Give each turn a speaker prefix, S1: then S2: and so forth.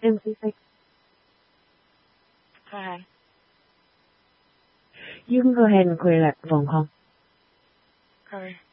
S1: MC6.
S2: Go ahead.
S1: You can go ahead and clear that phone call.
S2: Cover.